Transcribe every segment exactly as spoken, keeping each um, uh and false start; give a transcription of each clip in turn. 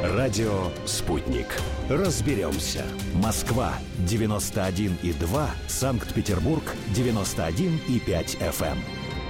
Радио «Спутник». Разберемся. Москва девяносто один и два, Санкт-Петербург девяносто один и пять эф эм.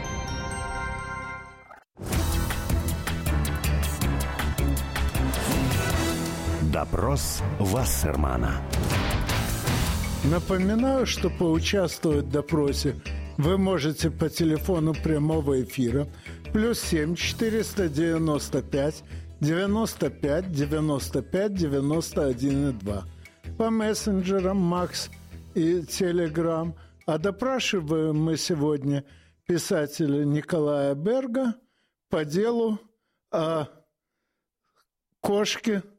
Допрос Вассермана. Напоминаю, что поучаствовать в допросе вы можете по телефону прямого эфира плюс семь четыреста девяносто пять девяносто пять девяносто пять девяносто один и два, по мессенджерам Макс и Телеграм. А допрашиваем мы сегодня писателя Николая Берга по делу о кошке,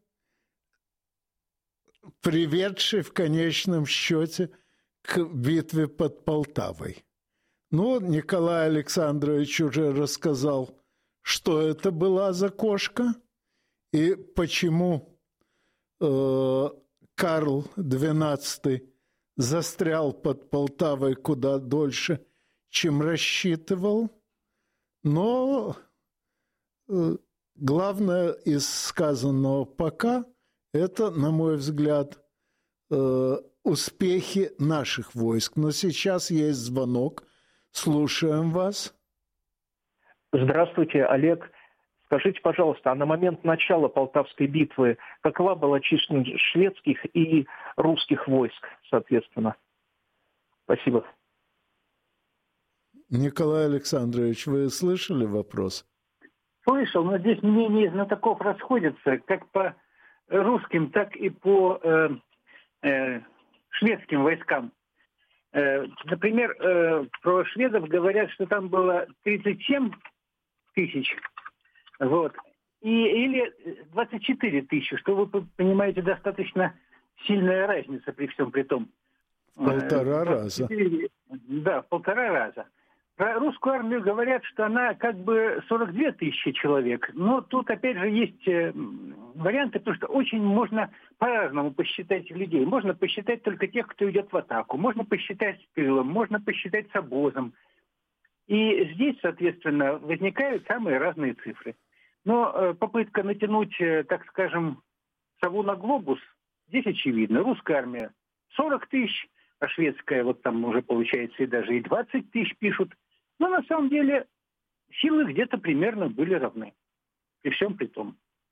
приведшей в конечном счете к битве под Полтавой. Ну, Николай Александрович уже рассказал, что это была за кошка и почему э, Карл двенадцатый застрял под Полтавой куда дольше, чем рассчитывал. Но э, главное из сказанного пока – это, на мой взгляд, э, успехи наших войск. Но сейчас есть звонок. Слушаем вас. Здравствуйте, Олег. Скажите, пожалуйста, а на момент начала Полтавской битвы какова была численность шведских и русских войск, соответственно? Спасибо. Николай Александрович, вы слышали вопрос? Слышал, но здесь мнения знатоков расходятся, как по русским, так и по э, э, шведским войскам. Э, например, э, про шведов говорят, что там было тридцать семь тысяч, вот, и, или двадцать четыре тысячи, что вы понимаете, достаточно сильная разница при всем при том. В полтора раза. Да, в полтора раза. Про русскую армию говорят, что она как бы сорок две тысячи человек. Но тут, опять же, есть варианты, потому что очень можно по-разному посчитать людей. Можно посчитать только тех, кто идет в атаку. Можно посчитать с тылом, можно посчитать с обозом. И здесь, соответственно, возникают самые разные цифры. Но попытка натянуть, так скажем, сову на глобус, здесь очевидно. Русская армия сорок тысяч, а шведская, вот там уже получается и даже и двадцать тысяч пишут. Но на самом деле силы где-то примерно были равны. При всем при том.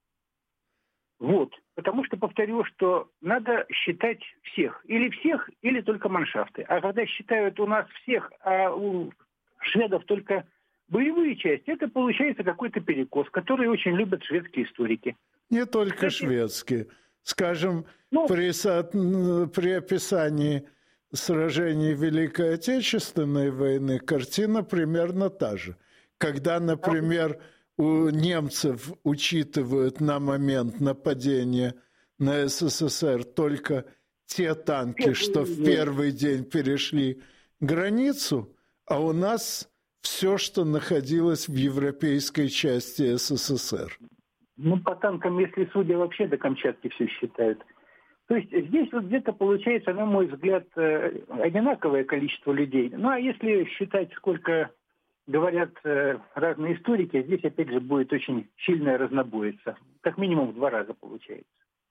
Вот. Потому что, повторю, что надо считать всех. Или всех, или только маншафты. А когда считают у нас всех, а у шведов только боевые части, это получается какой-то перекос, который очень любят шведские историки. Не только Кстати, шведские. Скажем, ну, при, со... при описании сражений Великой Отечественной войны картина примерно та же. Когда, например, у немцев учитывают на момент нападения на СССР только те танки, что в первый день перешли границу, а у нас все, что находилось в европейской части СССР. Ну, по танкам, если судя, вообще до Камчатки все считают. То есть здесь вот где-то получается, на мой взгляд, одинаковое количество людей. Ну, а если считать, сколько говорят разные историки, здесь, опять же, будет очень сильная разнобоица. Как минимум в два раза получается.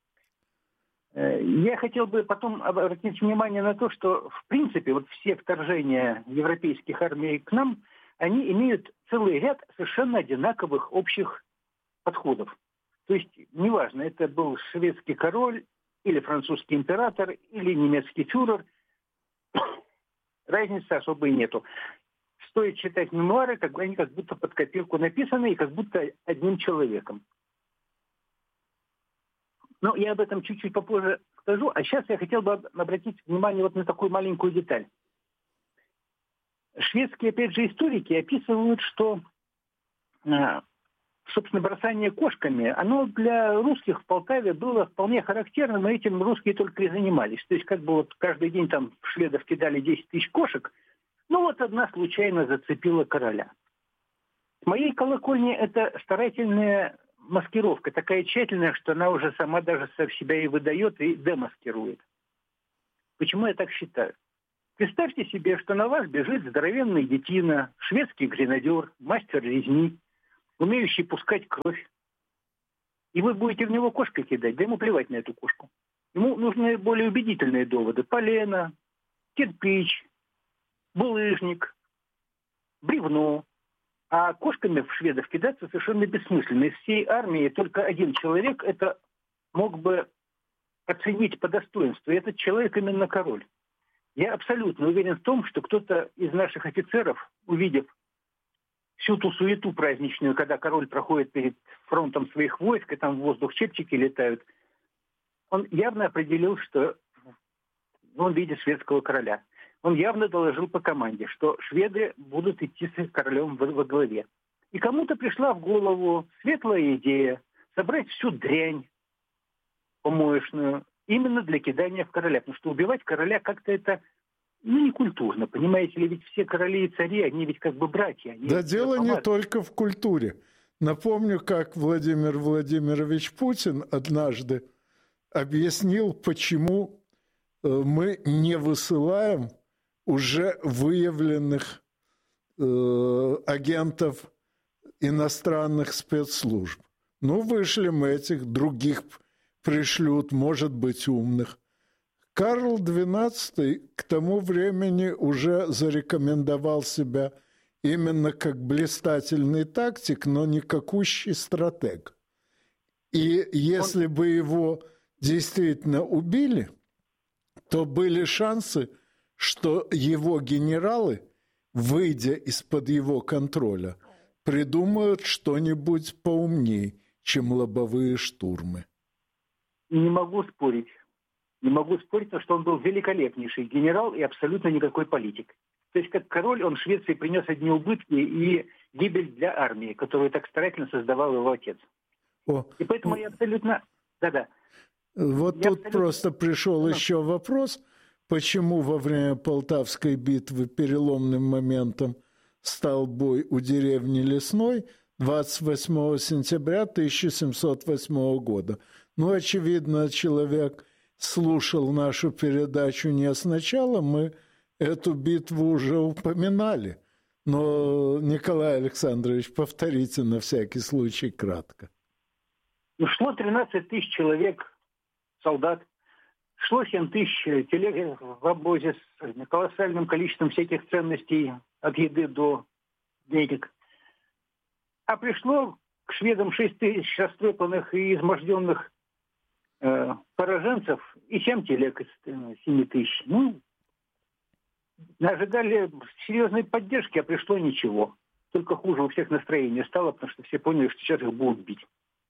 Я хотел бы потом обратить внимание на то, что, в принципе, вот все вторжения европейских армий к нам, они имеют целый ряд совершенно одинаковых общих подходов. То есть, неважно, это был шведский король, или французский император, или немецкий фюрер. Разницы особой нету. Стоит читать мемуары, как бы они как будто под копирку написаны, и как будто одним человеком. Но я об этом чуть-чуть попозже скажу. А сейчас я хотел бы обратить внимание вот на такую маленькую деталь. Шведские, опять же, историки описывают, что, собственно, бросание кошками, оно для русских в Полтаве было вполне характерно, но этим русские только и занимались. То есть как бы вот каждый день там в шведов кидали десять тысяч кошек, ну вот одна случайно зацепила короля. С моей колокольни это старательная маскировка, такая тщательная, что она уже сама даже себя и выдает, и демаскирует. Почему я так считаю? Представьте себе, что на вас бежит здоровенный детина, шведский гренадер, мастер резни, умеющий пускать кровь. и вы будете в него кошкой кидать, да ему плевать на эту кошку. Ему нужны более убедительные доводы. Полено, кирпич, булыжник, бревно. А кошками в шведов кидаться совершенно бессмысленно. Из всей армии только один человек это мог бы оценить по достоинству. И этот человек именно король. Я абсолютно уверен в том, что кто-то из наших офицеров, увидев всю ту суету праздничную, когда король проходит перед фронтом своих войск, и там в воздух чепчики летают, он явно определил, что он видит шведского короля. Он явно доложил по команде, что шведы будут идти с королем во, во главе. И кому-то пришла в голову светлая идея собрать всю дрянь помоечную именно для кидания в короля. Потому что убивать короля как-то это ну, некультурно. Понимаете ли, ведь все короли и цари, они ведь как бы братья. Они да дело не только в культуре. Напомню, как Владимир Владимирович Путин однажды объяснил, почему мы не высылаем уже выявленных э, агентов иностранных спецслужб. Ну, вышлем этих, других пришлют, может быть, умных. Карл двенадцатый к тому времени уже зарекомендовал себя именно как блистательный тактик, но никакущий стратег. И если бы его действительно убили, то были шансы, что его генералы, выйдя из-под его контроля, придумают что-нибудь поумнее, чем лобовые штурмы. Не могу спорить. Не могу спорить, потому что он был великолепнейший генерал и абсолютно никакой политик. То есть, как король, он Швеции принес одни убытки и гибель для армии, которую так старательно создавал его отец. О, и поэтому я абсолютно... Да-да. Вот я тут абсолютно... просто пришел да. еще вопрос, почему во время Полтавской битвы переломным моментом стал бой у деревни Лесной двадцать восьмого сентября тысяча семьсот восьмого года. Ну, очевидно, человек слушал нашу передачу не сначала, мы эту битву уже упоминали. Но, Николай Александрович, повторите на всякий случай кратко. Ну, шло тринадцать тысяч человек, солдат. Шло семь тысяч телег в обозе с колоссальным количеством всяких ценностей, от еды до денег. А пришло к шведам шесть тысяч растрепанных и изможденных э, пораженцев и семь телег из семи тысяч. Ну, ожидали серьезной поддержки, а пришло ничего. Только хуже у всех настроение стало, потому что все поняли, что сейчас их будут бить.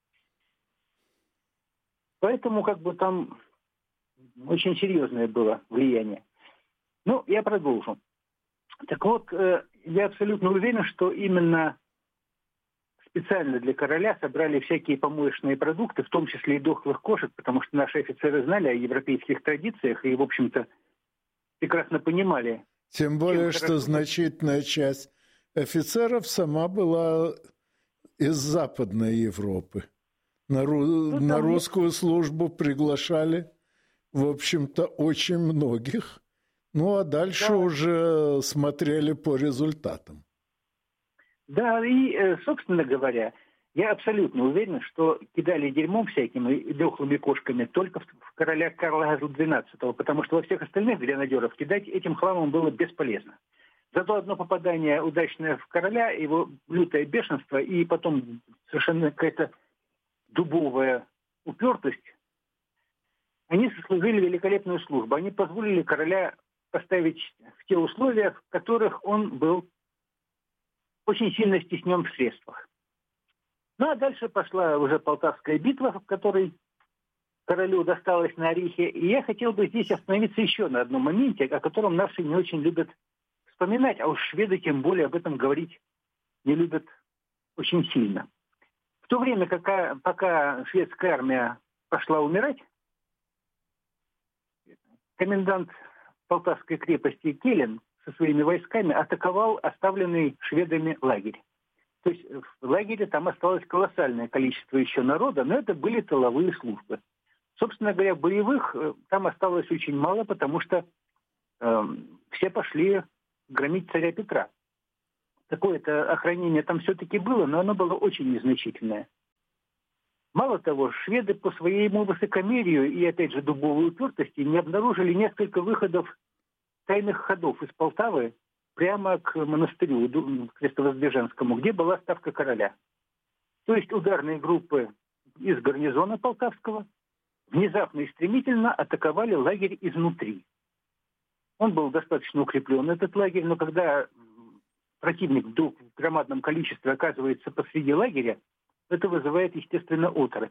Поэтому как бы там очень серьезное было влияние. Ну, я продолжу. Так вот, э, я абсолютно уверен, что именно специально для короля собрали всякие помоечные продукты, в том числе и дохлых кошек, потому что наши офицеры знали о европейских традициях и, в общем-то, прекрасно понимали. Тем более, что хорошо... значительная часть офицеров сама была из Западной Европы. На, ру... ну, на русскую есть... службу приглашали, в общем-то, очень многих. Ну, а дальше да. уже смотрели по результатам. Да, и, собственно говоря, я абсолютно уверен, что кидали дерьмом всякими дохлыми кошками только в короля Карла двенадцатого, потому что во всех остальных гренадеров кидать этим хламом было бесполезно. Зато одно попадание удачное в короля, его лютое бешенство, и потом совершенно какая-то дубовая упертость, они сослужили великолепную службу. Они позволили короля поставить в те условия, в которых он был очень сильно стеснен в средствах. Ну, а дальше пошла уже Полтавская битва, в которой королю досталось на орехи. И я хотел бы здесь остановиться еще на одном моменте, о котором наши не очень любят вспоминать, а уж шведы тем более об этом говорить не любят очень сильно. В то время, пока, пока шведская армия пошла умирать, комендант Полтавской крепости Келен со своими войсками атаковал оставленный шведами лагерь. То есть в лагере там осталось колоссальное количество еще народа, но это были тыловые службы. Собственно говоря, боевых там осталось очень мало, потому что э, все пошли громить царя Петра. Такое-то охранение там все-таки было, но оно было очень незначительное. Мало того, шведы по своему высокомерию и, опять же, дубовой упертости не обнаружили несколько выходов, тайных ходов из Полтавы прямо к монастырю Крестовоздвиженскому, где была ставка короля. То есть ударные группы из гарнизона Полтавского внезапно и стремительно атаковали лагерь изнутри. Он был достаточно укреплен, этот лагерь, но когда противник вдруг в громадном количестве оказывается посреди лагеря, это вызывает, естественно, оторопь.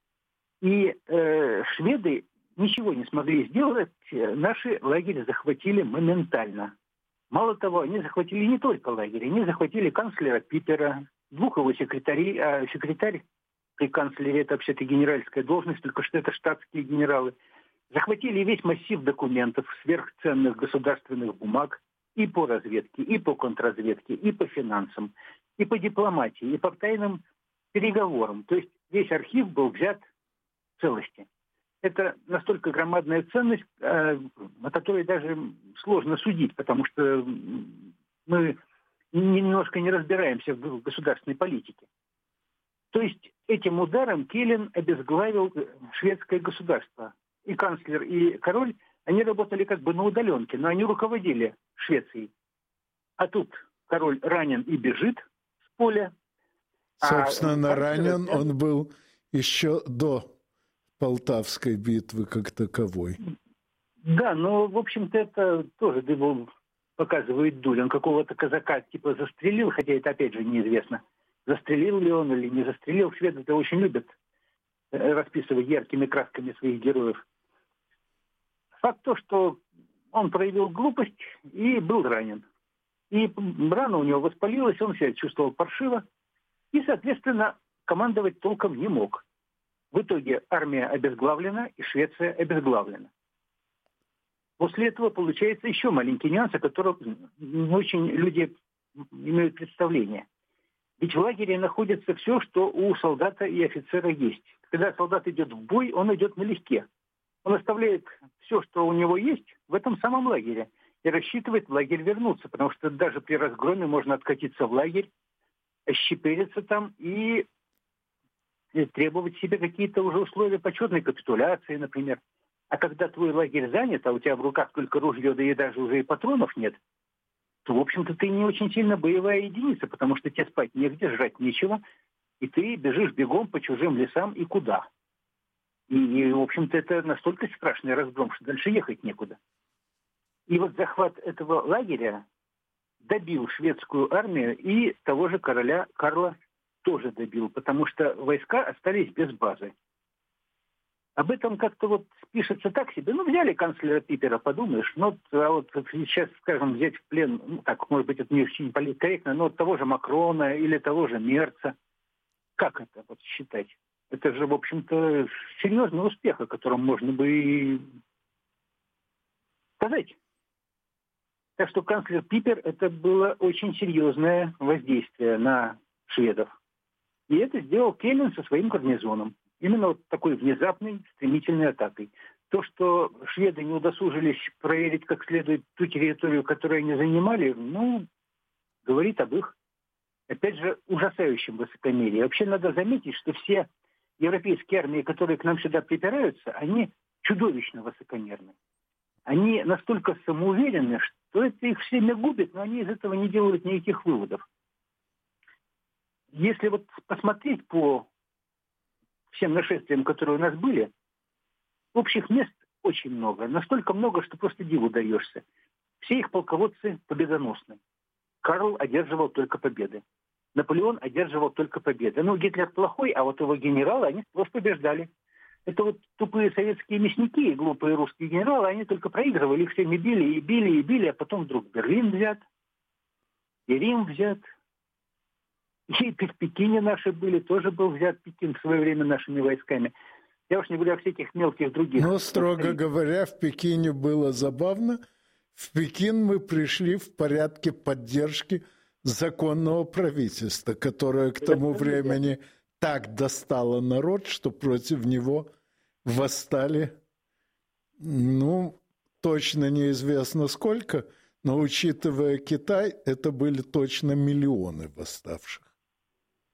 И э, шведы ничего не смогли сделать, наши лагеря захватили моментально. Мало того, они захватили не только лагерь, они захватили канцлера Пипера, двух его секретарей, а секретарь при канцлере это вообще-то генеральская должность, только что это штатские генералы. Захватили весь массив документов, сверхценных государственных бумаг и по разведке, и по контрразведке, и по финансам, и по дипломатии, и по тайным переговорам. То есть весь архив был взят в целости. Это настолько громадная ценность, о которой даже сложно судить, потому что мы немножко не разбираемся в государственной политике. То есть этим ударом Келлен обезглавил шведское государство. И канцлер, и король, они работали как бы на удаленке, но они руководили Швецией. А тут король ранен и бежит с поля. Собственно, а ранен он был еще до Полтавской битвы как таковой. Да, но, в общем-то, это тоже показывает дурь. Он какого-то казака типа застрелил, хотя это, опять же, неизвестно. Застрелил ли он или не застрелил. Шведы-то очень любят расписывать яркими красками своих героев. Факт то, что он проявил глупость и был ранен. И рана у него воспалилась, он себя чувствовал паршиво. И, соответственно, командовать толком не мог. В итоге армия обезглавлена, и Швеция обезглавлена. После этого получается еще маленький нюанс, о котором не очень люди имеют представление. Ведь в лагере находится все, что у солдата и офицера есть. Когда солдат идет в бой, он идет налегке. Он оставляет все, что у него есть, в этом самом лагере. И рассчитывает в лагерь вернуться, потому что даже при разгроме можно откатиться в лагерь, ощепыриться там и требовать себе какие-то уже условия почетной капитуляции, например. А когда твой лагерь занят, а у тебя в руках только ружье, да и даже уже и патронов нет, то, в общем-то, ты не очень сильно боевая единица, потому что тебе спать негде, жрать нечего, и ты бежишь бегом по чужим лесам и куда. И, и в общем-то, это настолько страшный разгром, что дальше ехать некуда. И вот захват этого лагеря добил шведскую армию, и того же короля Карла тоже добил, потому что войска остались без базы. Об этом как-то вот пишется так себе. Ну, взяли канцлера Пипера, подумаешь. Ну, а вот сейчас, скажем, взять в плен, ну, так, может быть, это не очень политкорректно, но того же Макрона или того же Мерца. Как это вот считать? Это же, в общем-то, серьезный успех, о котором можно бы и сказать. Так что канцлер Пипер – это было очень серьезное воздействие на шведов. И это сделал Келлен со своим гарнизоном. Именно вот такой внезапной, стремительной атакой. То, что шведы не удосужились проверить как следует ту территорию, которую они занимали, ну, говорит об их, опять же, ужасающем высокомерии. Вообще надо заметить, что все европейские армии, которые к нам сюда припираются, они чудовищно высокомерны. Они настолько самоуверены, что это их всеми губит, но они из этого не делают никаких выводов. Если вот посмотреть по всем нашествиям, которые у нас были, общих мест очень много. Настолько много, что просто диву даешься. Все их полководцы победоносны. Карл одерживал только победы. Наполеон одерживал только победы. Ну, Гитлер плохой, а вот его генералы, они сплошь побеждали. Это вот тупые советские мясники и глупые русские генералы, они только проигрывали, их всеми били и били и били, а потом вдруг Берлин взят, и Рим взят. И в Пекине наши были, тоже был взят Пекин в свое время нашими войсками. Я уж не говорю о всяких мелких других. Но, строго говоря, в Пекине было забавно. В Пекин мы пришли в порядке поддержки законного правительства, которое к тому времени так достало народ, что против него восстали, ну, точно неизвестно сколько, но, учитывая Китай, это были точно миллионы восставших.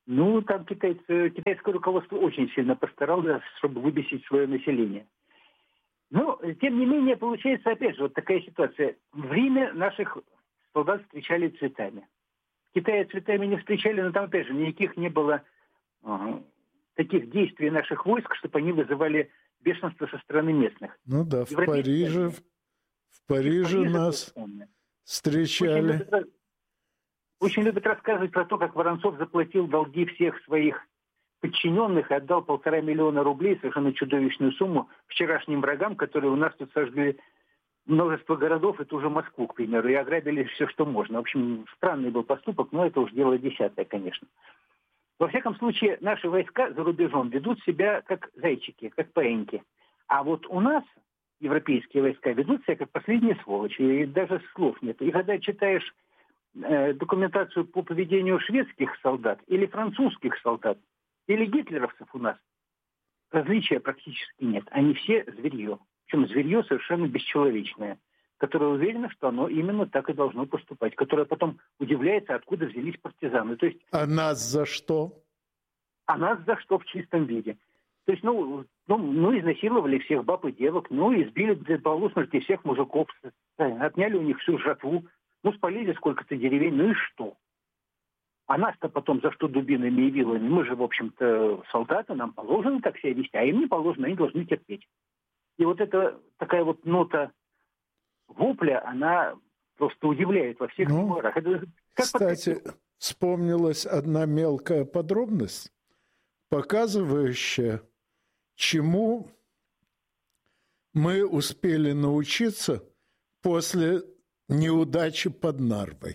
Ну, там китайцы, китайское руководство очень сильно постаралось, чтобы выбесить свое население. Но, тем не менее, получается, опять же, вот такая ситуация. В Риме наших солдат встречали цветами. В Китае цветами не встречали, но там, опять же, никаких не было uh, таких действий наших войск, чтобы они вызывали бешенство со стороны местных. Ну да, в Париже, в Париже нас встречали. Очень любят, очень любят рассказывать про то, как Воронцов заплатил долги всех своих подчиненных и отдал полтора миллиона рублей, совершенно чудовищную сумму, вчерашним врагам, которые у нас тут сожгли множество городов, это уже Москву, к примеру, и ограбили все, что можно. В общем, странный был поступок, но это уж дело десятое, конечно. Во всяком случае, наши войска за рубежом ведут себя как зайчики, как паиньки. А вот у нас европейские войска ведут себя как последние сволочи, и даже слов нет. И когда читаешь э, документацию по поведению шведских солдат или французских солдат, или гитлеровцев у нас, различия практически нет. Они все зверье. Причем зверье совершенно бесчеловечное, которое уверено, что оно именно так и должно поступать, которое потом удивляется, откуда взялись партизаны. То есть, а нас за что? А нас за что в чистом виде? То есть, ну, ну, ну изнасиловали всех баб и девок, ну, избили до полусмерти всех мужиков, отняли у них всю жатву, ну, спалили сколько-то деревень, ну и что? А нас-то потом за что дубинами и вилами? Мы же, в общем-то, солдаты, нам положено так себя вести, а им не положено, они должны терпеть. И вот эта такая вот нота вопля, она просто удивляет во всех ну, смыслах. Это, кстати, подкатил? Вспомнилась одна мелкая подробность, показывающая, чему мы успели научиться после неудачи под Нарвой.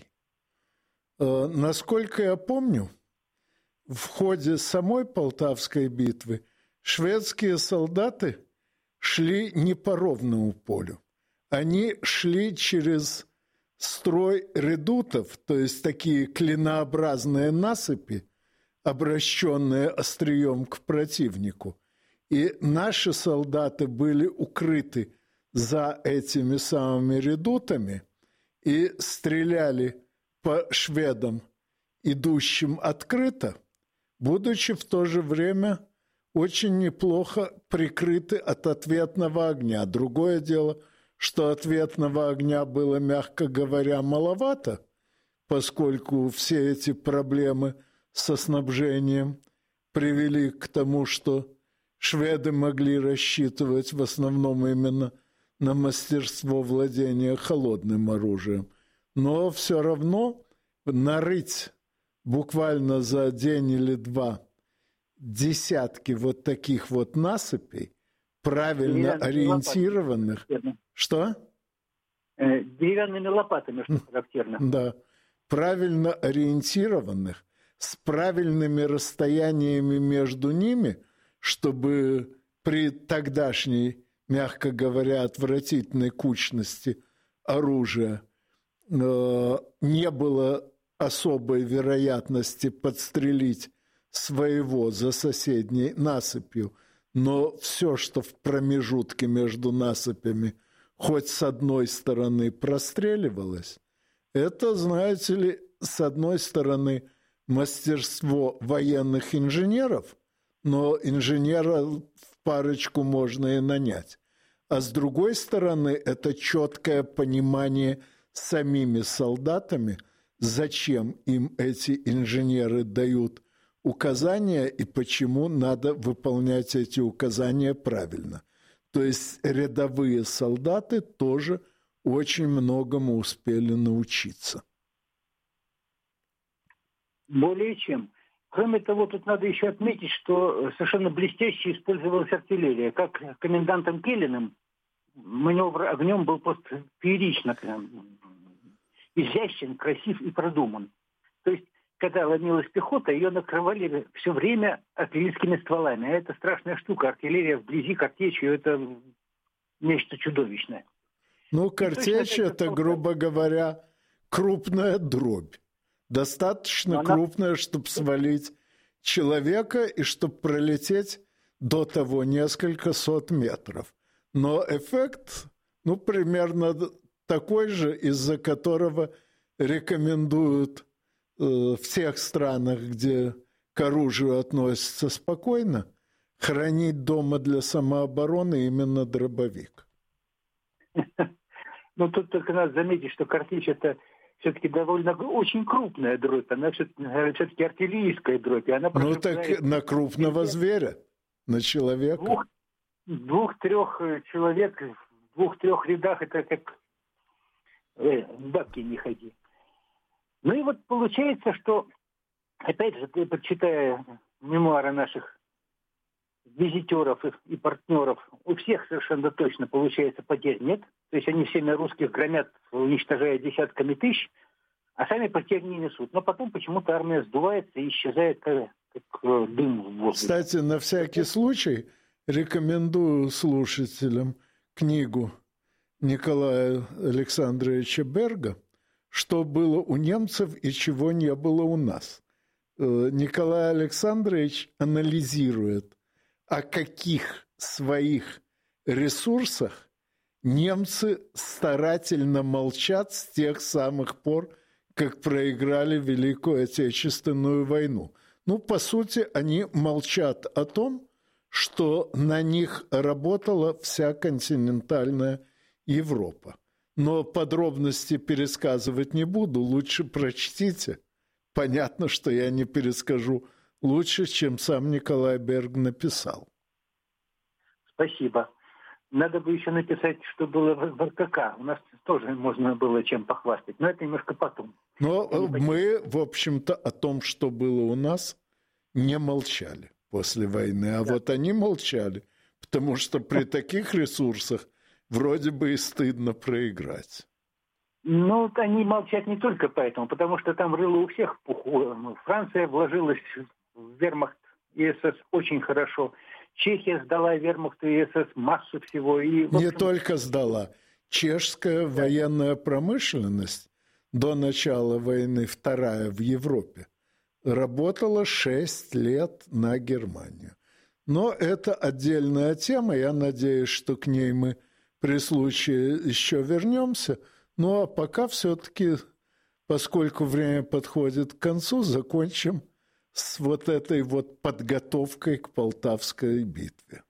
Насколько я помню, в ходе самой Полтавской битвы шведские солдаты шли не по ровному полю. Они шли через строй редутов, то есть такие клинообразные насыпи, обращенные острием к противнику. И наши солдаты были укрыты за этими самыми редутами и стреляли по шведам, идущим открыто, будучи в то же время очень неплохо прикрыты от ответного огня. Другое дело, что ответного огня было, мягко говоря, маловато, поскольку все эти проблемы со снабжением привели к тому, что шведы могли рассчитывать в основном именно на мастерство владения холодным оружием. Но все равно нарыть буквально за день или два десятки вот таких вот насыпей, правильно ориентированных. Что? Деревянными лопатами, что характерно. Да, правильно ориентированных, с правильными расстояниями между ними, чтобы при тогдашней, мягко говоря, отвратительной кучности оружия не было особой вероятности подстрелить своего за соседней насыпью, но все, что в промежутке между насыпями хоть с одной стороны простреливалось, это, знаете ли, с одной стороны мастерство военных инженеров, но инженера в парочку можно и нанять, а с другой стороны это четкое понимание самими солдатами, зачем им эти инженеры дают указания и почему надо выполнять эти указания правильно. То есть рядовые солдаты тоже очень многому успели научиться. Более чем. Кроме того, тут надо еще отметить, что совершенно блестяще использовалась артиллерия. Как комендантом Келлиным маневр огнем был просто феерично, изящен, красив и продуман. То есть, когда ломилась пехота, ее накрывали все время артиллерийскими стволами. А это страшная штука. Артиллерия вблизи картечью – это нечто чудовищное. Ну, картечь – это, грубо говоря, крупная дробь. Достаточно она... крупная, чтобы свалить человека и чтобы пролететь до того несколько сот метров. Но эффект, ну, примерно такой же, из-за которого рекомендуют э, в тех странах, где к оружию относится спокойно, хранить дома для самообороны именно дробовик. Ну, тут только надо заметить, что картечь – это все-таки довольно очень крупная дробь. Она все-таки артиллерийская дробь. Она ну, так на крупного зверя, на человека. Двух, двух-трех человек в двух-трех рядах – это как э, бабки не ходи. Ну и вот получается, что, опять же, ты, почитая мемуары наших визитеров и партнеров, у всех совершенно точно, получается, потерь нет. То есть они всеми русских громят, уничтожая десятками тысяч, а сами потерь не несут. Но потом почему-то армия сдувается и исчезает, как, как дым в воздухе. Кстати, на всякий случай рекомендую слушателям книгу Николая Александровича Берга «Что было у немцев и чего не было у нас». Николай Александрович анализирует, о каких своих ресурсах немцы старательно молчат с тех самых пор, как проиграли Великую Отечественную войну. Ну, по сути, они молчат о том, что на них работала вся континентальная Европа. Но подробности пересказывать не буду, лучше прочтите. Понятно, что я не перескажу лучше, чем сам Николай Берг написал. Спасибо. Надо бы еще написать, что было в РКК. У нас тоже можно было чем похвастать, но это немножко потом. Но мы, в общем-то, о том, что было у нас, не молчали после войны. А да. Вот они молчали, потому что при таких ресурсах вроде бы и стыдно проиграть. Ну, они молчат не только поэтому, потому что там рыло у всех пуху. Франция вложилась в вермахт и СС очень хорошо. Чехия сдала вермахту и СС массу всего. И, общем... Не только сдала. Чешская да. военная промышленность до начала войны, вторая в Европе, работала шесть лет на Германию. Но это отдельная тема. Я надеюсь, что к ней мы при случае еще вернемся. Ну, а пока все-таки, поскольку время подходит к концу, закончим с вот этой вот подготовкой к Полтавской битве.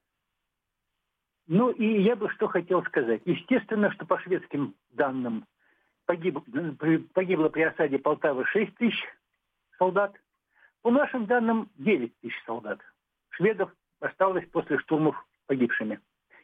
Ну, и я бы что хотел сказать. Естественно, что по шведским данным погиб, погибло при осаде Полтавы шесть тысяч солдат. По нашим данным девять тысяч солдат. Шведов осталось после штурмов погибшими.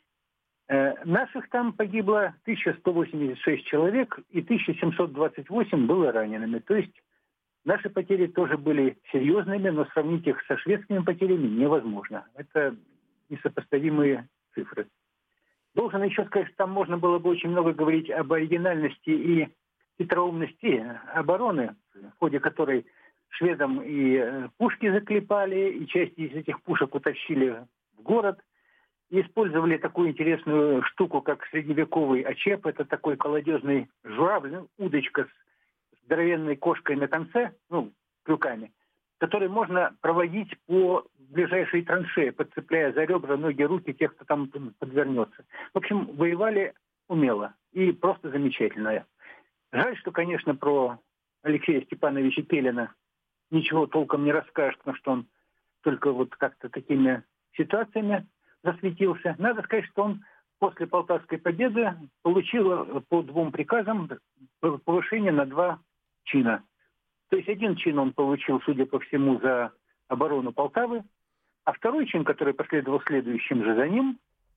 Э, наших там погибло тысяча сто восемьдесят шесть человек, и тысяча семьсот двадцать восемь было ранеными. То есть наши потери тоже были серьезными, но сравнить их со шведскими потерями невозможно. Это несопоставимые цифры. Должен еще сказать, что там можно было бы очень много говорить об оригинальности и хитроумности обороны, в ходе которой шведам и пушки заклепали, и часть из этих пушек утащили в город, и использовали такую интересную штуку, как средневековый очеп. Это такой колодезный журавль, удочка с здоровенной кошкой на конце, ну, крюками, который можно проводить по ближайшей траншее, подцепляя за ребра, ноги, руки тех, кто там подвернется. В общем, воевали умело и просто замечательно. Жаль, что, конечно, про Алексея Степановича Пелина ничего толком не расскажет, потому что он только вот как-то такими ситуациями засветился. Надо сказать, что он после Полтавской победы получил по двум приказам повышение на два чина. То есть один чин он получил, судя по всему, за оборону Полтавы, а второй чин, который последовал следующим же за ним...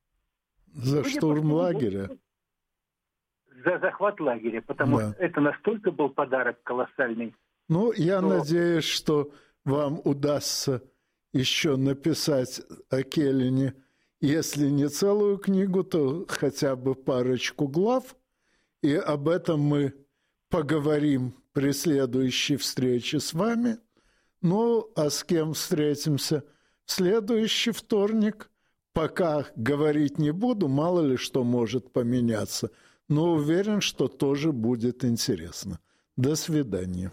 За штурм лагеря. За захват лагеря, потому да. что это настолько был подарок колоссальный. Ну, я что... надеюсь, что вам удастся еще написать о Келлине, если не целую книгу, то хотя бы парочку глав, и об этом мы поговорим при следующей встрече с вами. Ну, а с кем встретимся в следующий вторник, пока говорить не буду, мало ли что может поменяться, но уверен, что тоже будет интересно. До свидания.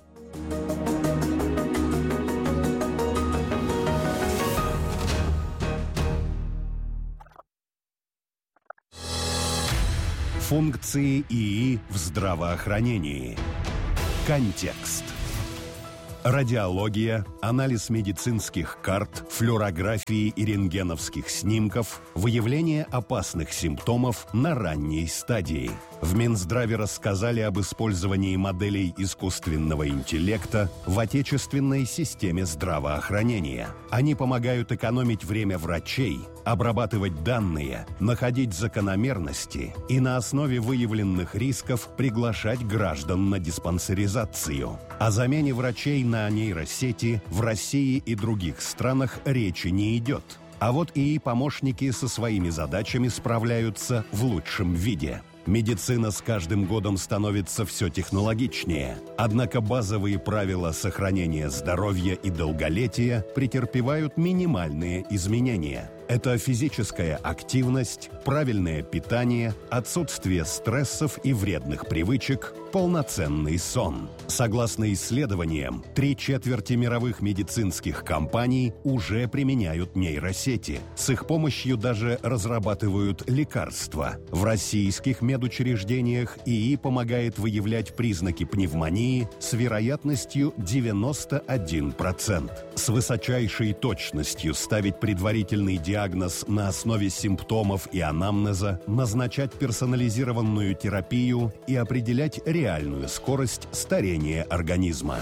Функции ИИ в здравоохранении. Контекст. Радиология, анализ медицинских карт, флюорографии и рентгеновских снимков, выявление опасных симптомов на ранней стадии. В Минздраве рассказали об использовании моделей искусственного интеллекта в отечественной системе здравоохранения. Они помогают экономить время врачей, обрабатывать данные, находить закономерности и на основе выявленных рисков приглашать граждан на диспансеризацию. О замене врачей на нейросети в России и других странах речи не идет. А вот и помощники со своими задачами справляются в лучшем виде. Медицина с каждым годом становится все технологичнее, однако базовые правила сохранения здоровья и долголетия претерпевают минимальные изменения. Это физическая активность, правильное питание, отсутствие стрессов и вредных привычек, полноценный сон. Согласно исследованиям, три четверти мировых медицинских компаний уже применяют нейросети. С их помощью даже разрабатывают лекарства. В российских медучреждениях ИИ помогает выявлять признаки пневмонии с вероятностью девяносто один процент. С высочайшей точностью ставить предварительный диагноз диагноз на основе симптомов и анамнеза, назначать персонализированную терапию и определять реальную скорость старения организма.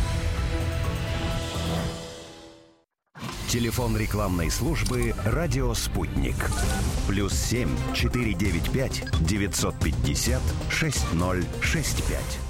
Телефон рекламной службы «Радио Спутник». Плюс семь четыре девять пять девятьсот пятьдесят шесть ноль шесть пять.